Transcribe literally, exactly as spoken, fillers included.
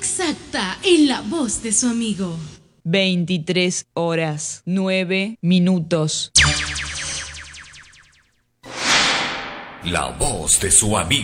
exacta en la voz de su amigo. veintitrés horas, nueve minutos. La voz de su amigo.